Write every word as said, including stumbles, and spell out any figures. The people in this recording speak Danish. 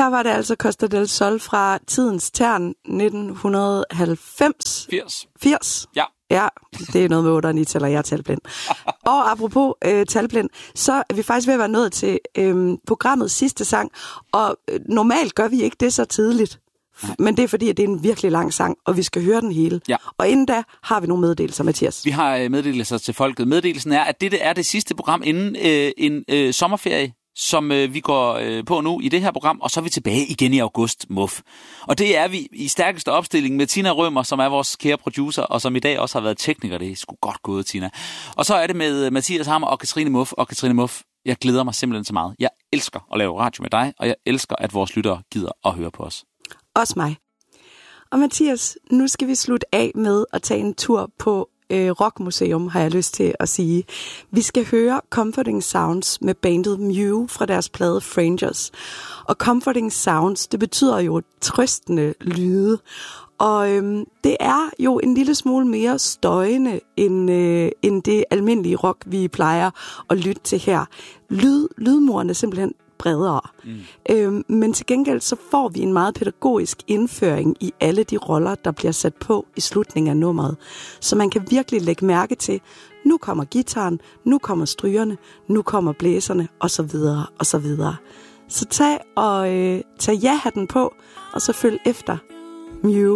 Her var det altså Costa del Sol fra tidens tern nitten halvfems. firs. firs? Ja. Ja, det er noget med otteren i tæller, jeg er talblind. Og apropos øh, talblind, så er vi faktisk ved at være nået til øh, programmets sidste sang, og øh, normalt gør vi ikke det så tidligt. Nej. Men det er fordi, at det er en virkelig lang sang, og vi skal høre den hele. Ja. Og inden da har vi nogle meddelelser, Mathias. Vi har øh, meddelelser til folket. Meddelelsen er, at dette er det sidste program inden øh, en øh, sommerferie, som øh, vi går øh, på nu i det her program, og så er vi tilbage igen i august, muff. Og det er vi i stærkeste opstilling med Tina Rømer, som er vores kære producer, og som i dag også har været tekniker. Det er sgu godt gået, Tina. Og så er det med Mathias Hammer og Katrine Muff. Og Katrine Muff, jeg glæder mig simpelthen så meget. Jeg elsker at lave radio med dig, og jeg elsker, at vores lyttere gider at høre på os. Også mig. Og Mathias, nu skal vi slutte af med at tage en tur på øh, Rockmuseum, har jeg lyst til at sige. Vi skal høre Comforting Sounds med bandet Mew fra deres plade Frangers. Og Comforting Sounds, det betyder jo trøstende lyde. Og øhm, det er jo en lille smule mere støjende end, øh, end det almindelige rock, vi plejer at lytte til her. Lyd, lydmuren er simpelthen bredere. Mm. Øhm, men til gengæld så får vi en meget pædagogisk indføring i alle de roller, der bliver sat på i slutningen af nummeret. Så man kan virkelig lægge mærke til, nu kommer gitaren, nu kommer strygerne, nu kommer blæserne, osv. osv. Så tag og øh, tag ja-hatten på, og så følg efter Mew.